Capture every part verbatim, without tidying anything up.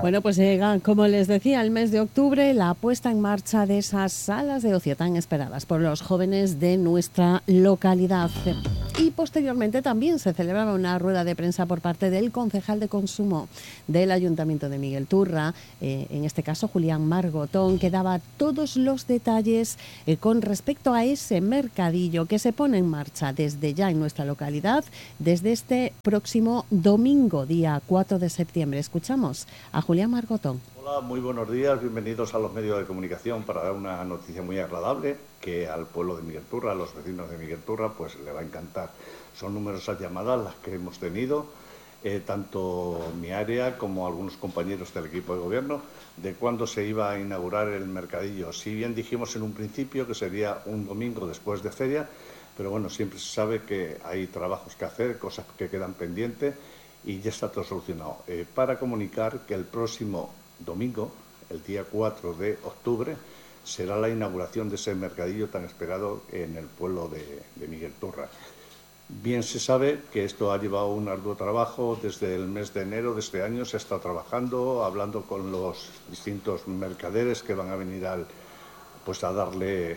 Bueno, pues llega, como les decía, el mes de octubre, la puesta en marcha de esas salas de ocio tan esperadas por los jóvenes de nuestra localidad. Y posteriormente también se celebraba una rueda de prensa por parte del concejal de consumo del Ayuntamiento de Miguel Turra, eh, en este caso Julián Margotón, que daba todos los detalles eh, con respecto a ese mercadillo que se pone en marcha desde ya en nuestra localidad, desde este próximo domingo, día cuatro de septiembre. Escuchamos a Julián Margotón. Hola, muy buenos días, bienvenidos a los medios de comunicación para dar una noticia muy agradable que al pueblo de Miguel Turra, a los vecinos de Miguel Turra, pues le va a encantar. Son numerosas llamadas las que hemos tenido, eh, tanto mi área como algunos compañeros del equipo de gobierno, de cuándo se iba a inaugurar el mercadillo. Si bien dijimos en un principio que sería un domingo después de feria, pero bueno, siempre se sabe que hay trabajos que hacer, cosas que quedan pendientes y ya está todo solucionado. Eh, para comunicar que el próximo domingo, el día cuatro de octubre, será la inauguración de ese mercadillo tan esperado en el pueblo de, de Miguel Turra. Bien se sabe que esto ha llevado un arduo trabajo. Desde el mes de enero de este año se ha estado trabajando, hablando con los distintos mercaderes que van a venir al, pues a darle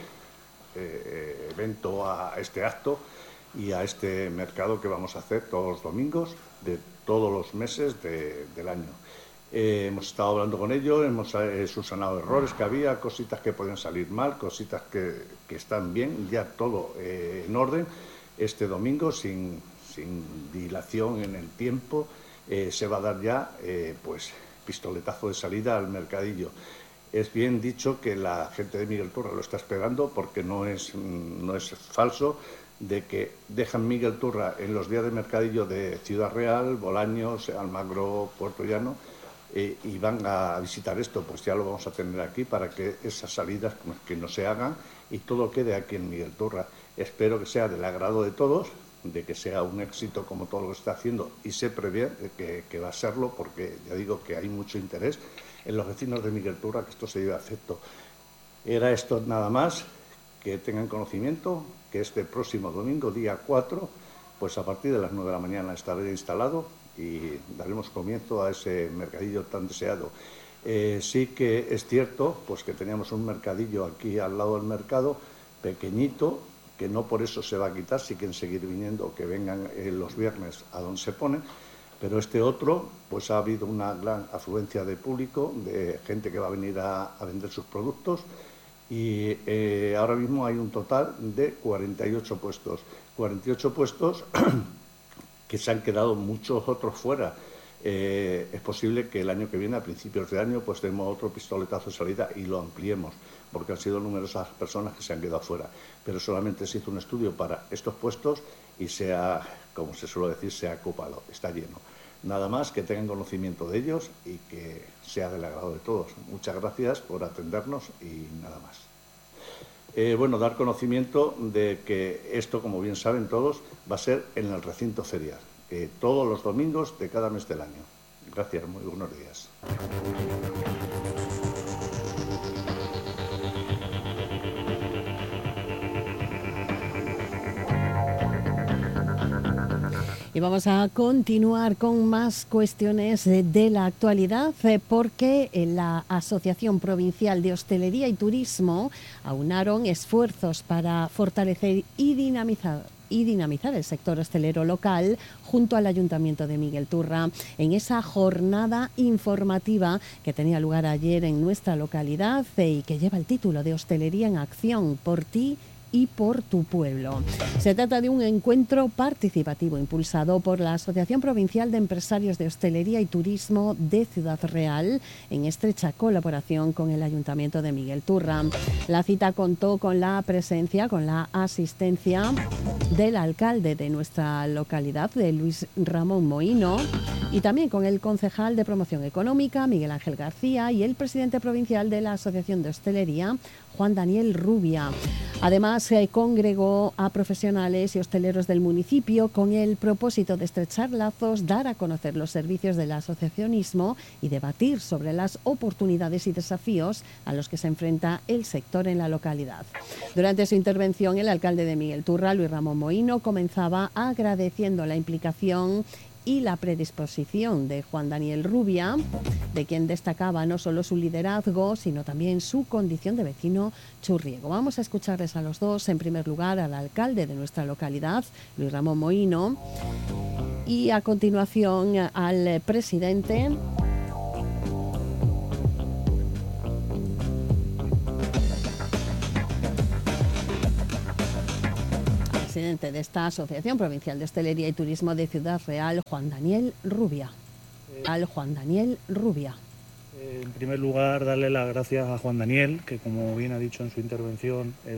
eh, evento a este acto y a este mercado que vamos a hacer todos los domingos de todos los meses de, del año. Eh, hemos estado hablando con ellos, hemos eh, subsanado errores que había, cositas que pueden salir mal, cositas que, que están bien, ya todo eh, en orden. Este domingo, sin, sin dilación en el tiempo, eh, se va a dar ya eh, pues, pistoletazo de salida al mercadillo. Es bien dicho que la gente de Miguel Turra lo está esperando porque no es, no es falso de que dejan Miguel Turra en los días de mercadillo de Ciudad Real, Bolaños, Almagro, Puerto Llano, eh, y van a visitar esto, pues ya lo vamos a tener aquí para que esas salidas pues, que no se hagan y todo quede aquí en Miguel Turra. Espero que sea del agrado de todos, de que sea un éxito como todo lo que está haciendo y se prevé que, que va a serlo porque ya digo que hay mucho interés en los vecinos de Miguel Turra que esto se lleve a efecto. Era esto nada más, que tengan conocimiento que este próximo domingo, día cuatro, pues a partir de las nueve de la mañana estaré instalado y daremos comienzo a ese mercadillo tan deseado. Eh, sí que es cierto pues que teníamos un mercadillo aquí al lado del mercado, pequeñito, que no por eso se va a quitar, si quieren seguir viniendo, que vengan eh, los viernes a donde se ponen, pero este otro, pues ha habido una gran afluencia de público, de gente que va a venir a, a vender sus productos y eh, ahora mismo hay un total de cuarenta y ocho puestos. cuarenta y ocho puestos que se han quedado muchos otros fuera. Eh, es posible que el año que viene, a principios de año, pues demos otro pistoletazo de salida y lo ampliemos, porque han sido numerosas personas que se han quedado fuera. Pero solamente se hizo un estudio para estos puestos y se ha, como se suele decir, se ha ocupado, está lleno. Nada más, que tengan conocimiento de ellos y que sea del agrado de todos. Muchas gracias por atendernos y nada más. Eh, bueno, dar conocimiento de que esto, como bien saben todos, va a ser en el recinto ferial, eh, todos los domingos de cada mes del año. Gracias, muy buenos días. Y vamos a continuar con más cuestiones de la actualidad porque la Asociación Provincial de Hostelería y Turismo aunaron esfuerzos para fortalecer y dinamizar y dinamizar el sector hostelero local junto al Ayuntamiento de Miguel Turra en esa jornada informativa que tenía lugar ayer en nuestra localidad y que lleva el título de Hostelería en Acción, por ti y por tu pueblo. Se trata de un encuentro participativo impulsado por la Asociación Provincial de Empresarios de Hostelería y Turismo de Ciudad Real en estrecha colaboración con el Ayuntamiento de Miguel Turra. La cita contó con la presencia, con la asistencia del alcalde de nuestra localidad, de Luis Ramón Mohino, y también con el concejal de Promoción Económica, Miguel Ángel García, y el presidente provincial de la Asociación de Hostelería, Juan Daniel Rubia. Además, se congregó a profesionales y hosteleros del municipio con el propósito de estrechar lazos, dar a conocer los servicios del asociacionismo y debatir sobre las oportunidades y desafíos a los que se enfrenta el sector en la localidad. Durante su intervención, el alcalde de Miguel Turra, Luis Ramón Mohino, comenzaba agradeciendo la implicación y la predisposición de Juan Daniel Rubia, de quien destacaba no solo su liderazgo, sino también su condición de vecino churriego. Vamos a escucharles a los dos, en primer lugar al alcalde de nuestra localidad, Luis Ramón Mohino, y a continuación al presidente presidente de esta Asociación Provincial de Hostelería y Turismo de Ciudad Real, Juan Daniel Rubia. Eh, al Juan Daniel Rubia. En primer lugar, darle las gracias a Juan Daniel, que como bien ha dicho en su intervención, es